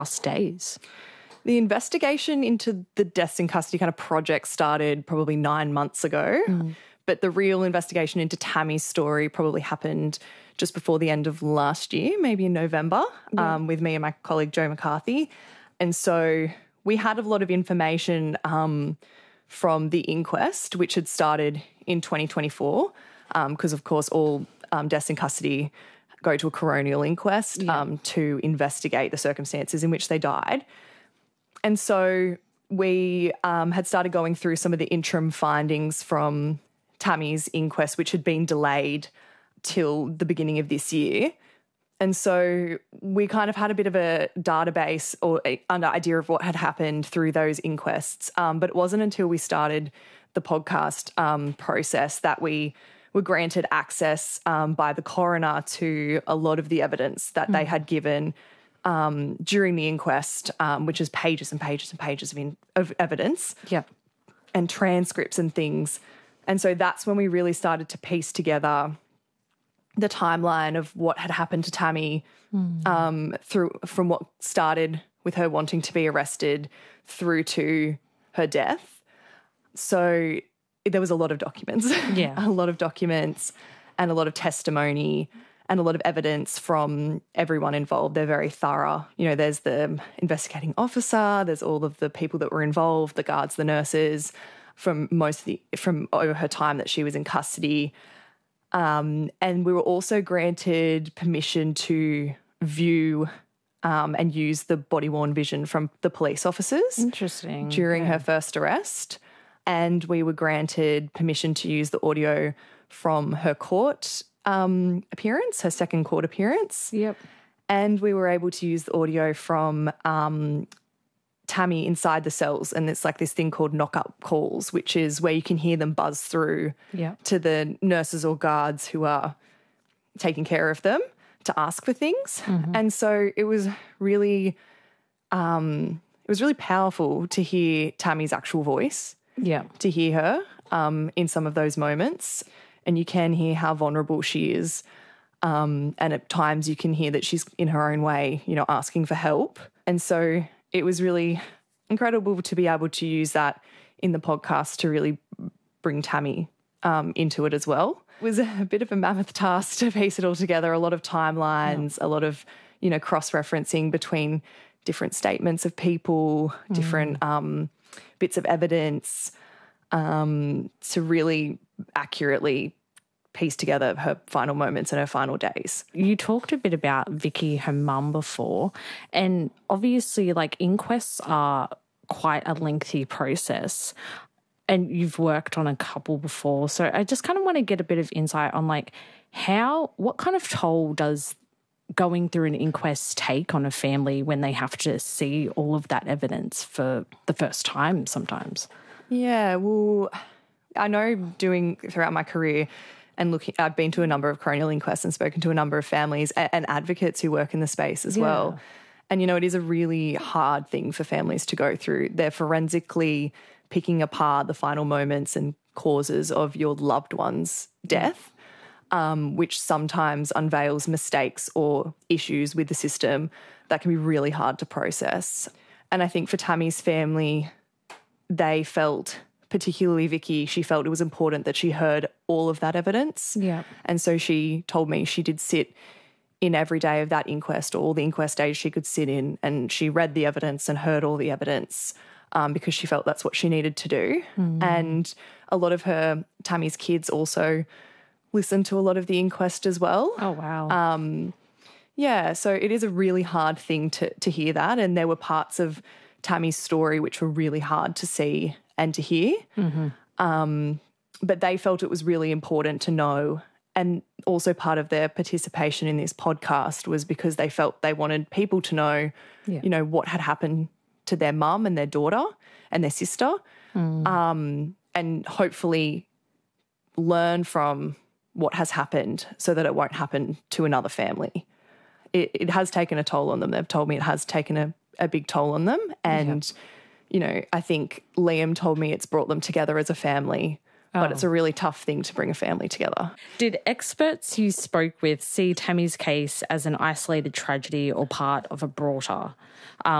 last days? The investigation into the deaths in custody kind of project started probably 9 months ago, but the real investigation into Tammy's story probably happened just before the end of last year, maybe in November, with me and my colleague Jo McCarthy. And so we had a lot of information from the inquest, which had started in 2024, because, of course, all deaths in custody go to a coronial inquest to investigate the circumstances in which they died. And so we had started going through some of the interim findings from Tammy's inquest, which had been delayed till the beginning of this year. And so we kind of had a bit of a database or an idea of what had happened through those inquests. But it wasn't until we started the podcast process that we were granted access by the coroner to a lot of the evidence that they had given during the inquest, which is pages and pages and pages of evidence and transcripts and things. And so that's when we really started to piece together the timeline of what had happened to Tammy from what started with her wanting to be arrested through to her death. So there was a lot of documents, a lot of documents and a lot of testimony and a lot of evidence from everyone involved. They're very thorough. You know, there's the investigating officer, there's all of the people that were involved, the guards, the nurses, from over her time that she was in custody. And we were also granted permission to view and use the body-worn vision from the police officers. Interesting. During her first arrest. And we were granted permission to use the audio from her court appearance, her second court appearance. Yep. And we were able to use the audio from Tammy inside the cells. And it's like this thing called knock-up calls, which is where you can hear them buzz through to the nurses or guards who are taking care of them to ask for things. And so it was really powerful to hear Tammy's actual voice. To hear her in some of those moments. And you can hear how vulnerable she is. And at times you can hear that she's in her own way, you know, asking for help. And so it was really incredible to be able to use that in the podcast to really bring Tammy into it as well. It was a bit of a mammoth task to piece it all together, a lot of timelines, a lot of, you know, cross-referencing between different statements of people, different bits of evidence to really accurately piece together her final moments and her final days. You talked a bit about Vicky, her mum, before, and obviously, like, inquests are quite a lengthy process, and you've worked on a couple before. So I just kind of want to get a bit of insight on, like, what kind of toll does going through an inquest take on a family when they have to see all of that evidence for the first time sometimes? Yeah, well, I know doing throughout my career and I've been to a number of coronial inquests and spoken to a number of families and advocates who work in the space as well. And, you know, it is a really hard thing for families to go through. They're forensically picking apart the final moments and causes of your loved one's death, which sometimes unveils mistakes or issues with the system that can be really hard to process. And I think for Tammy's family, they felt, particularly Vicky, she felt it was important that she heard all of that evidence. And so she told me she did sit in every day of that inquest, all the inquest days she could sit in, and she read the evidence and heard all the evidence because she felt that's what she needed to do. And a lot of Tammy's kids also listened to a lot of the inquest as well. Oh, wow. Yeah, so it is a really hard thing to hear that, and there were parts of Tammy's story which were really hard to see and to hear. But they felt it was really important to know, and also part of their participation in this podcast was because they felt they wanted people to know, you know, what had happened to their mum and their daughter and their sister, and hopefully learn from what has happened so that it won't happen to another family. It has taken a toll on them. They've told me it has taken a big toll on them. And, you know, I think Liam told me it's brought them together as a family but it's a really tough thing to bring a family together. Did experts you spoke with see Tammy's case as an isolated tragedy or part of a broader